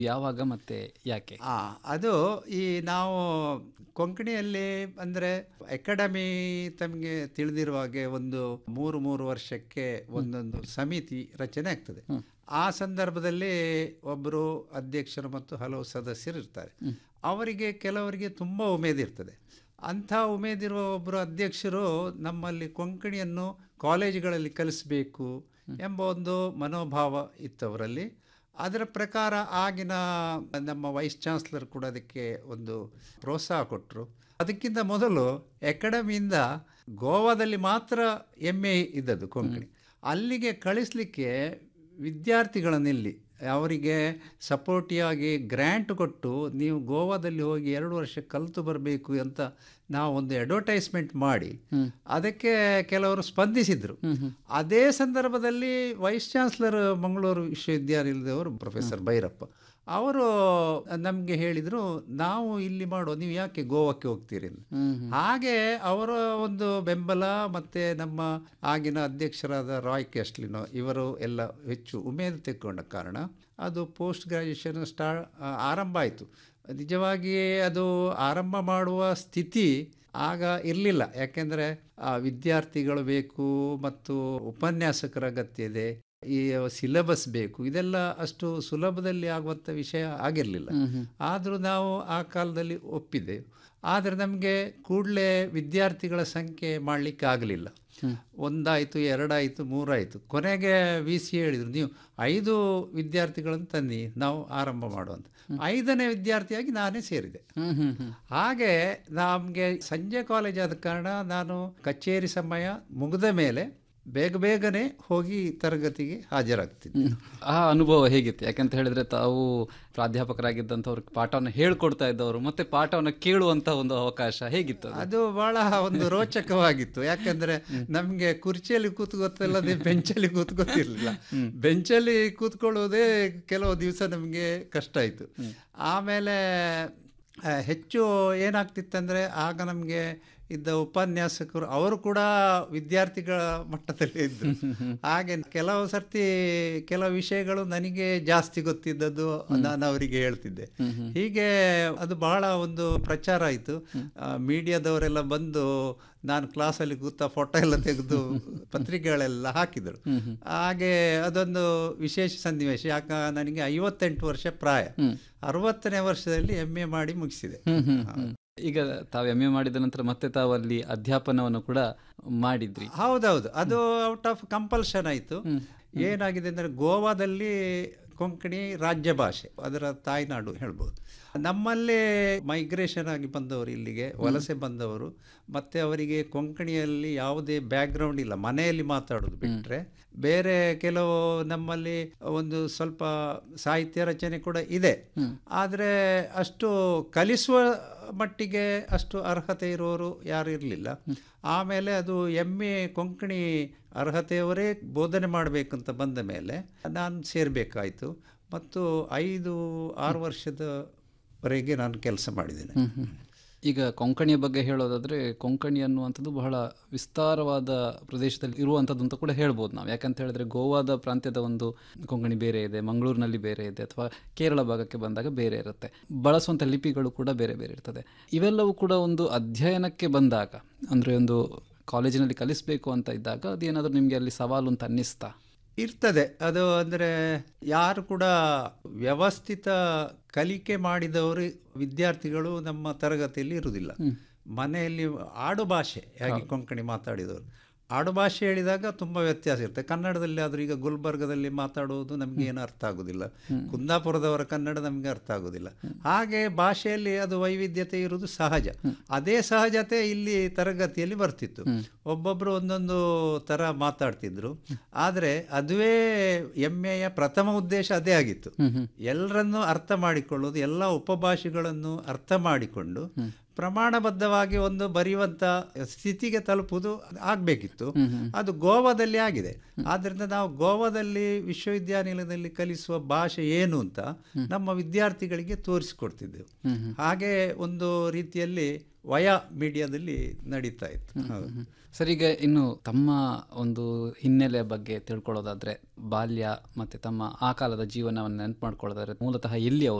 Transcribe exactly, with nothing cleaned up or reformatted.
ಯಾವಾಗ ಮತ್ತೆ ಯಾಕೆ? ಆ ಅದು ಈ ನಾವು ಕೊಂಕಣಿಯಲ್ಲಿ ಅಂದರೆ ಅಕಾಡೆಮಿ ತಮಗೆ ತಿಳಿದಿರುವ ಹಾಗೆ ಒಂದು ಮೂರು ಮೂರು ವರ್ಷಕ್ಕೆ ಒಂದೊಂದು ಸಮಿತಿ ರಚನೆ ಆಗ್ತದೆ. ಆ ಸಂದರ್ಭದಲ್ಲಿ ಒಬ್ಬರು ಅಧ್ಯಕ್ಷರು ಮತ್ತು ಹಲವು ಸದಸ್ಯರು ಇರ್ತಾರೆ. ಅವರಿಗೆ ಕೆಲವರಿಗೆ ತುಂಬ ಉಮೇದಿರ್ತದೆ. ಅಂಥ ಉಮೇದಿರುವ ಒಬ್ಬರು ಅಧ್ಯಕ್ಷರು ನಮ್ಮಲ್ಲಿ ಕೊಂಕಣಿಯನ್ನು ಕಾಲೇಜುಗಳಲ್ಲಿ ಕಲಿಸಬೇಕು ಎಂಬ ಒಂದು ಮನೋಭಾವ ಇತ್ತು ಅವರಲ್ಲಿ. ಅದರ ಪ್ರಕಾರ ಆಗಿನ ನಮ್ಮ ವೈಸ್ ಚಾನ್ಸಲರ್ ಕೂಡ ಅದಕ್ಕೆ ಒಂದು ಪ್ರೋತ್ಸಾಹ ಕೊಟ್ಟರು. ಅದಕ್ಕಿಂತ ಮೊದಲು ಅಕಾಡೆಮಿಯಿಂದ ಗೋವಾದಲ್ಲಿ ಮಾತ್ರ ಎಮ್ ಎ ಇದ್ದದ್ದು ಕೊಂಕಣಿ. ಅಲ್ಲಿಗೆ ಕಳಿಸ್ಲಿಕ್ಕೆ ವಿದ್ಯಾರ್ಥಿಗಳನ್ನಿಲ್ಲಿ ಅವರಿಗೆ ಸಪೋರ್ಟಿಯಾಗಿ ಗ್ರ್ಯಾಂಟ್ ಕೊಟ್ಟು ನೀವು ಗೋವಾದಲ್ಲಿ ಹೋಗಿ ಎರಡು ವರ್ಷ ಕಲಿತು ಬರಬೇಕು ಅಂತ ನಾವು ಒಂದು ಅಡ್ವರ್ಟೈಸ್ಮೆಂಟ್ ಮಾಡಿ ಅದಕ್ಕೆ ಕೆಲವರು ಸ್ಪಂದಿಸಿದರು. ಅದೇ ಸಂದರ್ಭದಲ್ಲಿ vice chancellor Mangaluru ವಿಶ್ವವಿದ್ಯಾನಿಲಯದವರು professor Bhyrappa ಅವರು ನಮಗೆ ಹೇಳಿದರು, ನಾವು ಇಲ್ಲಿ ಮಾಡೋ, ನೀವು ಯಾಕೆ ಗೋವಾಕ್ಕೆ ಹೋಗ್ತೀರಿ? ಹಾಗೆ ಅವರ ಒಂದು ಬೆಂಬಲ ಮತ್ತು ನಮ್ಮ ಆಗಿನ ಅಧ್ಯಕ್ಷರಾದ ರಾಯ್ ಕೆಸ್ಲಿನೋ ಇವರು ಎಲ್ಲ ಹೆಚ್ಚು ಉಮೇದು ತೆಕ್ಕೊಂಡ ಕಾರಣ ಅದು ಪೋಸ್ಟ್ ಗ್ರ್ಯಾಜುಯೇಷನ್ ಸ್ಟಾ ಆರಂಭ ಆಯಿತು. ನಿಜವಾಗಿಯೇ ಅದು ಆರಂಭ ಮಾಡುವ ಸ್ಥಿತಿ ಆಗ ಇರಲಿಲ್ಲ. ಯಾಕೆಂದರೆ ವಿದ್ಯಾರ್ಥಿಗಳು ಬೇಕು ಮತ್ತು ಉಪನ್ಯಾಸಕರ ಅಗತ್ಯ ಇದೆ, ಈ ಸಿಲೆಬಸ್ ಬೇಕು, ಇದೆಲ್ಲ ಅಷ್ಟು ಸುಲಭದಲ್ಲಿ ಆಗುವಂಥ ವಿಷಯ ಆಗಿರಲಿಲ್ಲ. ಆದರೂ ನಾವು ಆ ಕಾಲದಲ್ಲಿ ಒಪ್ಪಿದ್ದೆವು. ಆದರೆ ನಮಗೆ ಕೂಡಲೇ ವಿದ್ಯಾರ್ಥಿಗಳ ಸಂಖ್ಯೆ ಮಾಡಲಿಕ್ಕೆ ಆಗಲಿಲ್ಲ. ಒಂದಾಯಿತು, ಎರಡಾಯಿತು, ಮೂರಾಯಿತು. ಕೊನೆಗೆ ವಿ ಸಿ ಹೇಳಿದರು, ನೀವು ಐದು ವಿದ್ಯಾರ್ಥಿಗಳನ್ನು ತನ್ನಿ, ನಾವು ಆರಂಭ ಮಾಡುವಂಥ. ಐದನೇ ವಿದ್ಯಾರ್ಥಿಯಾಗಿ ನಾನೇ ಸೇರಿದೆ. ಹಾಗೆ ನಮಗೆ ಸಂಜೆ ಕಾಲೇಜ್ ಆದ ಕಾರಣ ನಾನು ಕಚೇರಿ ಸಮಯ ಮುಗಿದ ಮೇಲೆ ಬೇಗ ಬೇಗನೆ ಹೋಗಿ ತರಗತಿಗೆ ಹಾಜರಾಗ್ತಿದ್ದೆ. ಆ ಅನುಭವ ಹೇಗಿತ್ತು? ಯಾಕಂತ ಹೇಳಿದ್ರೆ ತಾವು ಪ್ರಾಧ್ಯಾಪಕರಾಗಿದ್ದಂಥವ್ರು ಪಾಠವನ್ನು ಹೇಳ್ಕೊಡ್ತಾ ಇದ್ದವರು, ಮತ್ತೆ ಪಾಠವನ್ನು ಕೇಳುವಂಥ ಒಂದು ಅವಕಾಶ ಹೇಗಿತ್ತು? ಅದು ಬಹಳ ಒಂದು ರೋಚಕವಾಗಿತ್ತು. ಯಾಕಂದ್ರೆ ನಮಗೆ ಕುರ್ಚಿಯಲ್ಲಿ ಕೂತ್ಕೊತ್ತಲ್ಲದೆ ಬೆಂಚಲ್ಲಿ ಕೂತ್ಕೊತಿರ್ಲಿಲ್ಲ. ಬೆಂಚಲ್ಲಿ ಕೂತ್ಕೊಳ್ಳೋದೇ ಕೆಲವು ದಿವಸ ನಮಗೆ ಕಷ್ಟ ಆಯಿತು. ಆಮೇಲೆ ಹೆಚ್ಚು ಏನಾಗ್ತಿತ್ತಂದರೆ ಆಗ ನಮಗೆ ಇದ್ದ ಉಪನ್ಯಾಸಕರು ಅವರು ಕೂಡ ವಿದ್ಯಾರ್ಥಿಗಳ ಮಟ್ಟದಲ್ಲಿ ಇದ್ದರು. ಹಾಗೆ ಕೆಲವು ಸರ್ತಿ ಕೆಲವು ವಿಷಯಗಳು ನನಗೆ ಜಾಸ್ತಿ ಗೊತ್ತಿದ್ದದ್ದು ನಾನು ಅವರಿಗೆ ಹೇಳ್ತಿದ್ದೆ. ಹೀಗೆ ಅದು ಬಹಳ ಒಂದು ಪ್ರಚಾರ ಆಯಿತು. ಮೀಡಿಯಾದವರೆಲ್ಲ ಬಂದು ನಾನು ಕ್ಲಾಸಲ್ಲಿ ಕೂತ ಫೋಟೋ ಎಲ್ಲ ತೆಗೆದು ಪತ್ರಿಕೆಗಳೆಲ್ಲ ಹಾಕಿದರು. ಹಾಗೆ ಅದೊಂದು ವಿಶೇಷ ಸನ್ನಿವೇಶ. ಯಾಕ ನನಗೆ ಐವತ್ತೆಂಟು ವರ್ಷ ಪ್ರಾಯ, ಅರವತ್ತನೇ ವರ್ಷದಲ್ಲಿ ಎಮ್ ಎ ಮಾಡಿ ಮುಗಿಸಿದೆ. ಈಗ ತಾವು ಎಮ್ ಎ ಮಾಡಿದ ನಂತರ ಮತ್ತೆ ತಾವು ಅಲ್ಲಿ ಅಧ್ಯಾಪನವನ್ನು ಕೂಡ ಮಾಡಿದ್ರಿ? ಹೌದೌದು, ಅದು ಔಟ್ ಆಫ್ ಕಂಪಲ್ಷನ್ ಆಯಿತು. ಏನಾಗಿದೆ ಅಂದರೆ ಗೋವಾದಲ್ಲಿ ಕೊಂಕಣಿ ರಾಜ್ಯ ಭಾಷೆ, ಅದರ ತಾಯ್ನಾಡು ಹೇಳ್ಬೋದು. ನಮ್ಮಲ್ಲೇ ಮೈಗ್ರೇಷನ್ ಆಗಿ ಬಂದವರು, ಇಲ್ಲಿಗೆ ವಲಸೆ ಬಂದವರು, ಮತ್ತು ಅವರಿಗೆ ಕೊಂಕಣಿಯಲ್ಲಿ ಯಾವುದೇ ಬ್ಯಾಕ್ಗ್ರೌಂಡ್ ಇಲ್ಲ, ಮನೆಯಲ್ಲಿ ಮಾತಾಡೋದು ಬಿಟ್ಟರೆ. ಬೇರೆ ಕೆಲವು ನಮ್ಮಲ್ಲಿ ಒಂದು ಸ್ವಲ್ಪ ಸಾಹಿತ್ಯ ರಚನೆ ಕೂಡ ಇದೆ, ಆದರೆ ಅಷ್ಟು ಕಲಿಸುವ ಮಟ್ಟಿಗೆ ಅಷ್ಟು ಅರ್ಹತೆ ಇರೋರು ಯಾರು ಇರಲಿಲ್ಲ. ಆಮೇಲೆ ಅದು ಎಮ್ ಎ ಕೊಂಕಣಿ ಅರ್ಹತೆಯವರೇ ಬೋಧನೆ ಮಾಡಬೇಕಂತ ಬಂದ ಮೇಲೆ ನಾನು ಸೇರಬೇಕಾಯಿತು. ಮತ್ತು ಐದು ಆರು ವರ್ಷದವರೆಗೆ ನಾನು ಕೆಲಸ ಮಾಡಿದ್ದೇನೆ. ಈಗ ಕೊಂಕಣಿಯ ಬಗ್ಗೆ ಹೇಳೋದಾದರೆ, ಕೊಂಕಣಿ ಅನ್ನುವಂಥದ್ದು ಬಹಳ ವಿಸ್ತಾರವಾದ ಪ್ರದೇಶದಲ್ಲಿ ಇರುವಂಥದ್ದು ಅಂತ ಕೂಡ ಹೇಳ್ಬೋದು ನಾವು. ಯಾಕಂತ ಹೇಳಿದ್ರೆ ಗೋವಾದ ಪ್ರಾಂತ್ಯದ ಒಂದು ಕೊಂಕಣಿ ಬೇರೆ ಇದೆ, ಮಂಗಳೂರಿನಲ್ಲಿ ಬೇರೆ ಇದೆ, ಅಥವಾ ಕೇರಳ ಭಾಗಕ್ಕೆ ಬಂದಾಗ ಬೇರೆ ಇರುತ್ತೆ. ಬಳಸುವಂಥ ಲಿಪಿಗಳು ಕೂಡ ಬೇರೆ ಬೇರೆ ಇರ್ತದೆ. ಇವೆಲ್ಲವೂ ಕೂಡ ಒಂದು ಅಧ್ಯಯನಕ್ಕೆ ಬಂದಾಗ, ಅಂದರೆ ಒಂದು ಕಾಲೇಜಿನಲ್ಲಿ ಕಲಿಸಬೇಕು ಅಂತ ಇದ್ದಾಗ ಅದೇನಾದರೂ ನಿಮಗೆ ಅಲ್ಲಿ ಸವಾಲು ಅಂತ ಅನ್ನಿಸ್ತಾ? ಇರ್ತದೆ ಅದು. ಅಂದರೆ ಯಾರು ಕೂಡ ವ್ಯವಸ್ಥಿತ ಕಲಿಕೆ ಮಾಡಿದವರು ವಿದ್ಯಾರ್ಥಿಗಳು ನಮ್ಮ ತರಗತಿಯಲ್ಲಿ ಇರುವುದಿಲ್ಲ. ಮನೆಯಲ್ಲಿ ಆಡು ಭಾಷೆ ಹಾಗೆ ಕೊಂಕಣಿ ಮಾತಾಡಿದವರು, ಆಡು ಭಾಷೆ ಹೇಳಿದಾಗ ತುಂಬ ವ್ಯತ್ಯಾಸ ಇರುತ್ತೆ. ಕನ್ನಡದಲ್ಲಿ ಆದರೂ ಈಗ ಗುಲ್ಬರ್ಗದಲ್ಲಿ ಮಾತಾಡುವುದು ನಮಗೆ ಏನು ಅರ್ಥ ಆಗೋದಿಲ್ಲ, ಕುಂದಾಪುರದವರ ಕನ್ನಡ ನಮಗೆ ಅರ್ಥ ಆಗೋದಿಲ್ಲ. ಹಾಗೆ ಭಾಷೆಯಲ್ಲಿ ಅದು ವೈವಿಧ್ಯತೆ ಇರುವುದು ಸಹಜ. ಅದೇ ಸಹಜತೆ ಇಲ್ಲಿ ತರಗತಿಯಲ್ಲಿ ಬರ್ತಿತ್ತು. ಒಬ್ಬೊಬ್ಬರು ಒಂದೊಂದು ಥರ ಮಾತಾಡ್ತಿದ್ರು. ಆದರೆ ಅದುವೇ ಎಮ್ ಎಯ ಪ್ರಥಮ ಉದ್ದೇಶ ಅದೇ ಆಗಿತ್ತು, ಎಲ್ಲರನ್ನೂ ಅರ್ಥ ಮಾಡಿಕೊಳ್ಳೋದು, ಎಲ್ಲ ಉಪಭಾಷೆಗಳನ್ನು ಅರ್ಥ ಮಾಡಿಕೊಂಡು ಪ್ರಮಾಣಬದ್ಧವಾಗಿ ಒಂದು ಬರೆಯುವಂಥ ಸ್ಥಿತಿಗೆ ತಲುಪುವುದು ಆಗಬೇಕಿತ್ತು. ಅದು ಗೋವಾದಲ್ಲಿ ಆಗಿದೆ. ಆದ್ದರಿಂದ ನಾವು ಗೋವಾದಲ್ಲಿ ವಿಶ್ವವಿದ್ಯಾನಿಲಯದಲ್ಲಿ ಕಲಿಸುವ ಭಾಷೆ ಏನು ಅಂತ ನಮ್ಮ ವಿದ್ಯಾರ್ಥಿಗಳಿಗೆ ತೋರಿಸಿಕೊಡ್ತಿದ್ದೆವು. ಹಾಗೆ ಒಂದು ರೀತಿಯಲ್ಲಿ ವಯಾ ಮೀಡಿಯಾದಲ್ಲಿ ನಡೀತಾ ಇತ್ತು. ಹೌದು ಸರ್, ಈಗ ಇನ್ನು ತಮ್ಮ ಒಂದು ಹಿನ್ನೆಲೆಯ ಬಗ್ಗೆ ತಿಳ್ಕೊಳ್ಳೋದಾದ್ರೆ, ಬಾಲ್ಯ ಮತ್ತು ತಮ್ಮ ಆ ಕಾಲದ ಜೀವನವನ್ನು ನೆನಪು ಮಾಡ್ಕೊಳ್ಳೋದಾದ್ರೆ ಮೂಲತಃ ಎಲ್ಲಿ ಅವರು